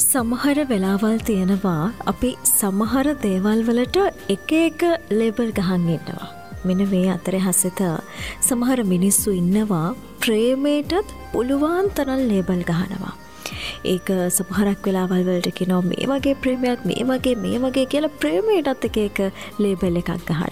සමහර වෙලාවල් තියෙනවා අපි සමහර දේවල් වලට එක එක ලේබල් ගහන් ඉන්නවා. මෙන්න මේ අතරේ හසිත සමහර මිනිස්සු ඉන්නවා ප්‍රේමයටත් පුළුවන් තරම් ලේබල් ගහනවා. ඒක සමහරක් වෙලාවල් වලට කියනවා මේ වගේ ප්‍රේමයක් මේ වගේ කියලා ප්‍රේමයටත් එක ලේබල් එකක් ගහනවා.